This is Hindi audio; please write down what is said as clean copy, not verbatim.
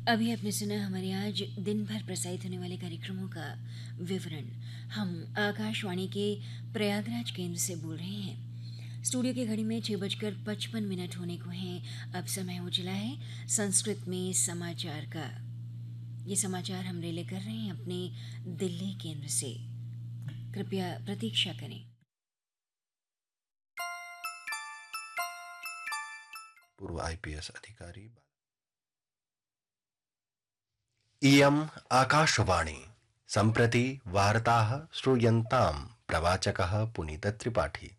अभी आपने सुना हमारे आज दिन भर प्रसारित होने वाले कार्यक्रमों का विवरण। हम आकाशवाणी के प्रयागराज केंद्र से बोल रहे हैं। स्टूडियो की घड़ी में 6:55 होने को हैं। अब समय हो चला है संस्कृत में समाचार का। ये समाचार हम रिले कर रहे हैं अपने दिल्ली केंद्र से। कृपया प्रतीक्षा करें। पूर्व आईपीएस अधिकारी इयम् आकाशवाणी सम्प्रति वार्ताः श्रूयन्ताम् प्रवाचकः पुनीतत्रिपाठी।